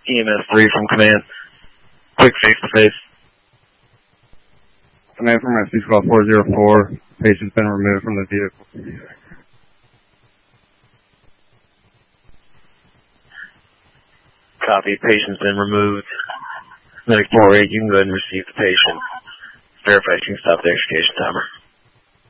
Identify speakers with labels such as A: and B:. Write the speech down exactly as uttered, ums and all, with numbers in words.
A: E M S three from command. Quick face-to-face.
B: Command from Rescue Squad four zero four. Patient's been removed from the vehicle.
A: Copy. Patient's been removed. Medic four eight, you can go ahead and receive the patient. Verify you can stop the extrication timer.